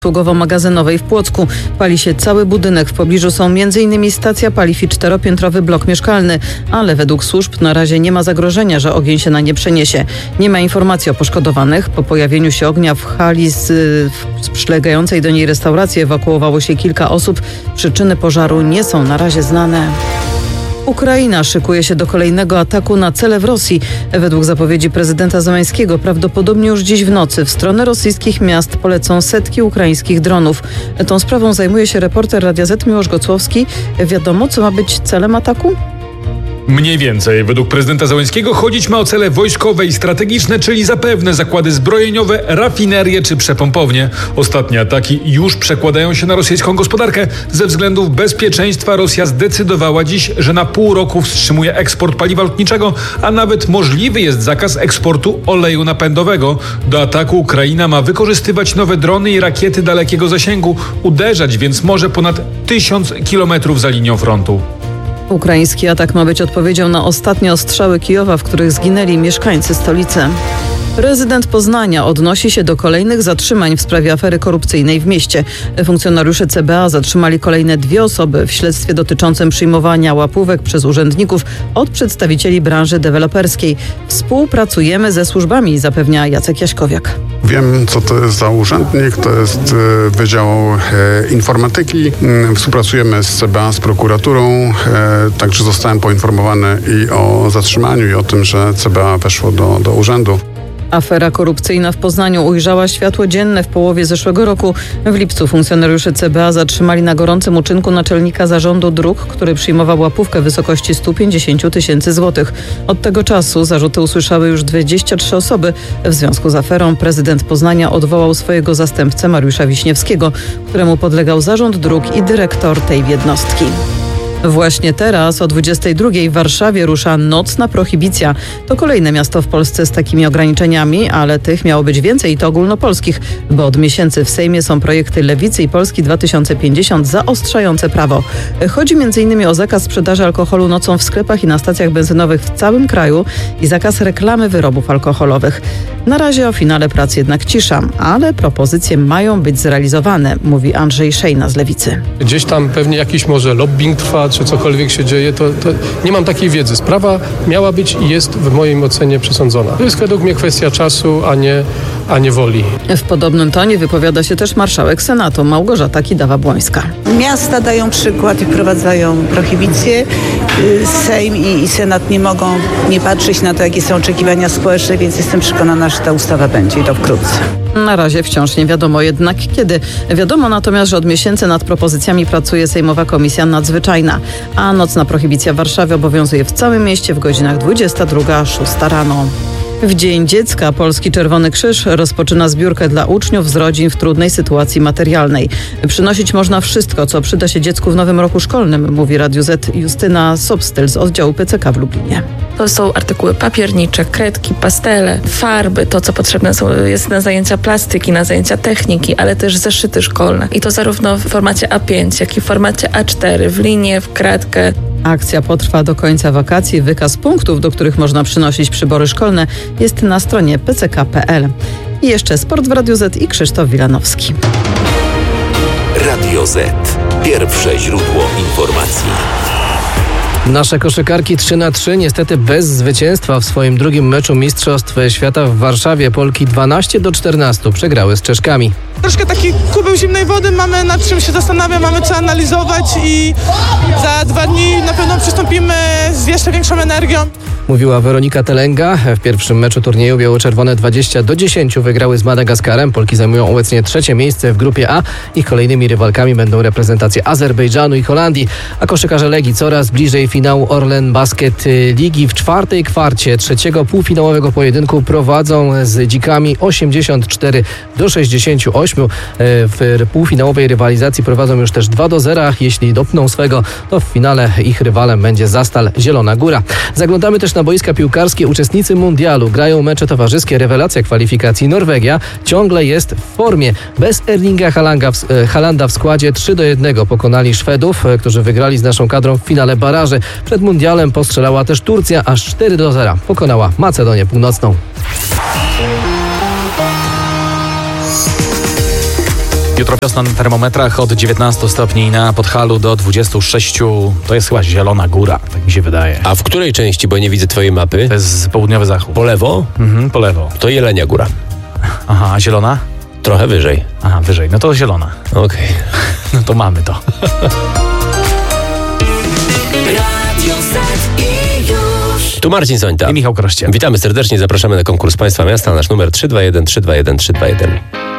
usługowo-magazynowej w Płocku. Pali się cały budynek. W pobliżu są m.in. stacja paliw i 4-piętrowy blok mieszkalny, ale według służb na razie nie ma zagrożenia, że ogień się na nie przeniesie. Nie ma informacji o poszkodowanych. Po pojawieniu się ognia w hali z przylegającej do niej restauracji ewakuowało się kilka osób. Przyczyny pożaru nie są na razie znane. Ukraina szykuje się do kolejnego ataku na cele w Rosji. Według zapowiedzi prezydenta Zełenskiego prawdopodobnie już dziś w nocy w stronę rosyjskich miast polecą setki ukraińskich dronów. Tą sprawą zajmuje się reporter Radia Z Miłosz Gocłowski. Wiadomo, co ma być celem ataku? Mniej więcej. Według prezydenta Zełenskiego chodzić ma o cele wojskowe i strategiczne, czyli zapewne zakłady zbrojeniowe, rafinerie czy przepompownie. Ostatnie ataki już przekładają się na rosyjską gospodarkę. Ze względów bezpieczeństwa Rosja zdecydowała dziś, że na pół roku wstrzymuje eksport paliwa lotniczego, a nawet możliwy jest zakaz eksportu oleju napędowego. Do ataku Ukraina ma wykorzystywać nowe drony i rakiety dalekiego zasięgu, uderzać więc może ponad 1000 kilometrów za linią frontu. Ukraiński atak ma być odpowiedzią na ostatnie ostrzały Kijowa, w których zginęli mieszkańcy stolicy. Prezydent Poznania odnosi się do kolejnych zatrzymań w sprawie afery korupcyjnej w mieście. Funkcjonariusze CBA zatrzymali kolejne 2 osoby w śledztwie dotyczącym przyjmowania łapówek przez urzędników od przedstawicieli branży deweloperskiej. Współpracujemy ze służbami, zapewnia Jacek Jaśkowiak. Wiem, co to jest za urzędnik, to jest Wydział Informatyki. Współpracujemy z CBA, z prokuraturą, także zostałem poinformowany i o zatrzymaniu i o tym, że CBA weszło do urzędu. Afera korupcyjna w Poznaniu ujrzała światło dzienne w połowie zeszłego roku. W lipcu funkcjonariusze CBA zatrzymali na gorącym uczynku naczelnika zarządu dróg, który przyjmował łapówkę w wysokości 150 000 złotych. Od tego czasu zarzuty usłyszały już 23 osoby. W związku z aferą prezydent Poznania odwołał swojego zastępcę Mariusza Wiśniewskiego, któremu podlegał zarząd dróg i dyrektor tej jednostki. Właśnie teraz o 22:00 w Warszawie rusza nocna prohibicja. To kolejne miasto w Polsce z takimi ograniczeniami, ale tych miało być więcej i to ogólnopolskich, bo od miesięcy w Sejmie są projekty Lewicy i Polski 2050 zaostrzające prawo. Chodzi m.in. o zakaz sprzedaży alkoholu nocą w sklepach i na stacjach benzynowych w całym kraju i zakaz reklamy wyrobów alkoholowych. Na razie o finale prac jednak cisza, ale propozycje mają być zrealizowane, mówi Andrzej Szejna z Lewicy. Gdzieś tam pewnie jakiś może lobbying trwa, czy cokolwiek się dzieje, to nie mam takiej wiedzy. Sprawa miała być i jest w mojej ocenie przesądzona. To jest według mnie kwestia czasu, a nie woli. W podobnym tonie wypowiada się też marszałek Senatu Małgorzata Kidawa-Błońska. Miasta dają przykład i wprowadzają prohibicję. Sejm i Senat nie mogą nie patrzeć na to, jakie są oczekiwania społeczne, więc jestem przekonana, że ta ustawa będzie i to wkrótce. Na razie wciąż nie wiadomo jednak kiedy. Wiadomo natomiast, że od miesięcy nad propozycjami pracuje Sejmowa Komisja Nadzwyczajna, a nocna prohibicja w Warszawie obowiązuje w całym mieście w godzinach 22-6 rano. W Dzień Dziecka Polski Czerwony Krzyż rozpoczyna zbiórkę dla uczniów z rodzin w trudnej sytuacji materialnej. Przynosić można wszystko, co przyda się dziecku w nowym roku szkolnym, mówi Radiu Z Justyna Sobstyl z oddziału PCK w Lublinie. To są artykuły papiernicze, kredki, pastele, farby, to co potrzebne jest na zajęcia plastyki, na zajęcia techniki, ale też zeszyty szkolne. I to zarówno w formacie A5, jak i w formacie A4, w linię, w kratkę. Akcja potrwa do końca wakacji. Wykaz punktów, do których można przynosić przybory szkolne, jest na stronie pck.pl. I jeszcze sport w Radiu Z i Krzysztof Wilanowski. Radio Z. Pierwsze źródło informacji. Nasze koszykarki 3-3 niestety bez zwycięstwa w swoim drugim meczu Mistrzostw Świata w Warszawie. Polki 12-14 przegrały z Czeszkami. Troszkę taki kubeł zimnej wody, mamy nad czym się zastanawiać, mamy co analizować i za 2 dni na pewno przystąpimy z jeszcze większą energią. Mówiła Weronika Telenga. W pierwszym meczu turnieju biało-czerwone 20-10 wygrały z Madagaskarem. Polki zajmują obecnie 3. miejsce w grupie A. Ich kolejnymi rywalkami będą reprezentacje Azerbejdżanu i Holandii. A koszykarze Legii coraz bliżej finału Orlen Basket Ligi. W 4. kwarcie 3. półfinałowego pojedynku prowadzą z Dzikami 84-68. W półfinałowej rywalizacji prowadzą już też 2-0. Jeśli dopną swego, to w finale ich rywalem będzie Zastal Zielona Góra. Zaglądamy też na boiska piłkarskie. Uczestnicy mundialu grają mecze towarzyskie. Rewelacja kwalifikacji. Norwegia ciągle jest w formie. Bez Erlinga Haalanda w składzie 3-1 pokonali Szwedów, którzy wygrali z naszą kadrą w finale baraży. Przed mundialem postrzelała też Turcja, aż 4-0 pokonała Macedonię Północną. Jutro wiosna na termometrach od 19 stopni na Podhalu do 26. To jest chyba Zielona Góra, tak mi się wydaje. A w której części, bo nie widzę twojej mapy? To jest południowy zachód. Po lewo? Po lewo. To Jelenia Góra. Aha, a zielona? Trochę wyżej. Aha, wyżej. No to zielona. Okej. No to mamy to. Tu Marcin Sońta I Michał Kroście. Witamy serdecznie, zapraszamy na konkurs Państwa Miasta. Nasz numer 321 321 321.